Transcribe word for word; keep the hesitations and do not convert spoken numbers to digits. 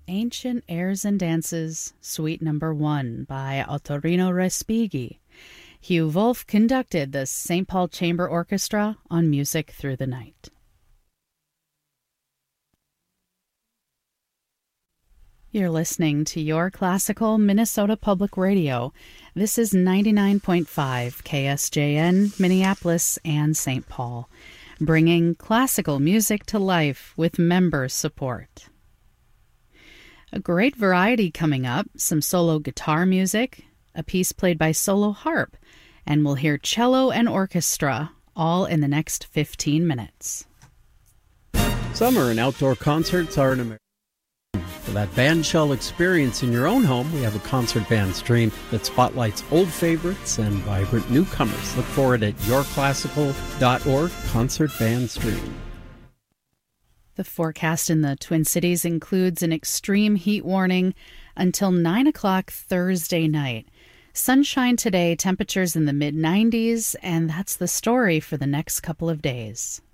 Ancient Airs and Dances, Suite Number One by Ottorino Respighi. Hugh Wolf conducted the Saint Paul Chamber Orchestra on Music Through the Night. You're listening to Your Classical Minnesota Public Radio. This is ninety-nine point five K S J N, Minneapolis and Saint Paul, bringing classical music to life with member support. A great variety coming up, some solo guitar music, a piece played by solo harp, and we'll hear cello and orchestra, all in the next fifteen minutes. Summer and outdoor concerts are an American. For that bandshell experience in your own home, we have a concert band stream that spotlights old favorites and vibrant newcomers. Look for it at your classical dot org, Concert Band Stream. The forecast in the Twin Cities includes an extreme heat warning until nine o'clock Thursday night. Sunshine today, temperatures in the mid nineties, and that's the story for the next couple of days.